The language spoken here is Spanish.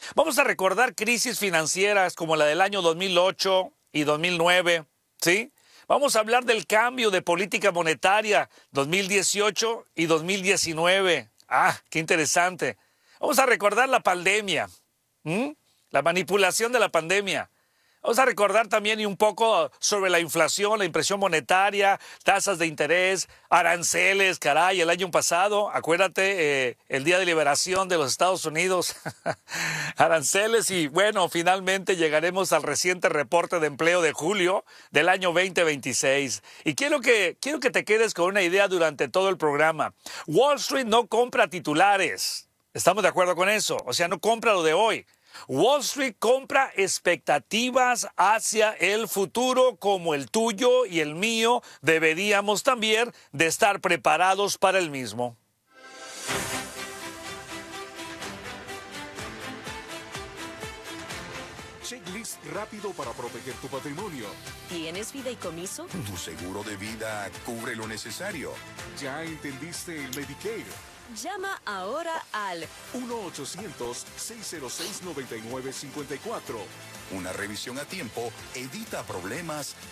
Vamos a recordar crisis financieras como la del año 2008 y 2009, ¿sí? Vamos a hablar del cambio de política monetaria 2018 y 2019. Ah, qué interesante. Vamos a recordar la pandemia, ¿m? La manipulación de la pandemia. Vamos a recordar también y un poco sobre la inflación, la impresión monetaria, tasas de interés, aranceles, caray, el año pasado, acuérdate, el Día de Liberación de los Estados Unidos, aranceles y bueno, finalmente llegaremos al reciente reporte de empleo de julio del año 2026. Y quiero que te quedes con una idea durante todo el programa. Wall Street no compra titulares. ¿Estamos de acuerdo con eso? O sea, no compra lo de hoy. Wall Street compra expectativas hacia el futuro como el tuyo y el mío. Deberíamos también de estar preparados para el mismo. Checklist rápido para proteger tu patrimonio. ¿Tienes fideicomiso? Tu seguro de vida cubre lo necesario. ¿Ya entendiste el Medicare? Llama ahora al 1-800-606-9954. Una revisión a tiempo evita problemas